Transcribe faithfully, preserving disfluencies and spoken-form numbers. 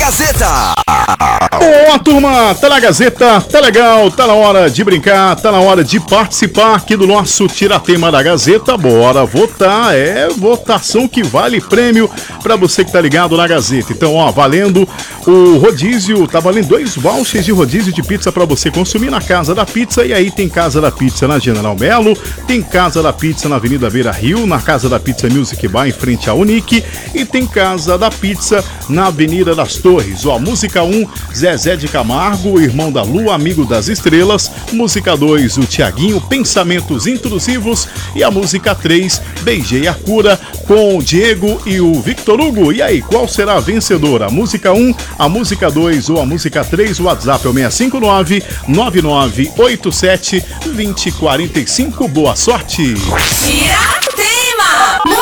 Gazeta. Boa, turma, tá na Gazeta, tá legal, tá na hora de brincar, tá na hora de participar aqui do nosso Tiratema da Gazeta. Bora votar, é votação que vale prêmio pra você que tá ligado na Gazeta. Então, ó, valendo o rodízio, tá valendo dois vouchers de rodízio de pizza pra você consumir na Casa da Pizza. E aí tem Casa da Pizza na General Melo, tem Casa da Pizza na Avenida Beira Rio, na Casa da Pizza Music Bar em frente à Unique, e tem Casa da Pizza na Avenida das Torres. Ó, música um, Zezé de Camargo, Irmão da Lua, Amigo das Estrelas. Música dois, o Tiaguinho, Pensamentos Intrusivos. E a música três, Beijei a Cura, com o Diego e o Victor Hugo. E aí, qual será a vencedora? A música um, a música dois ou a música três? O WhatsApp é o seis cinco nove, nove nove oito sete, dois zero quatro cinco. Boa sorte! Tira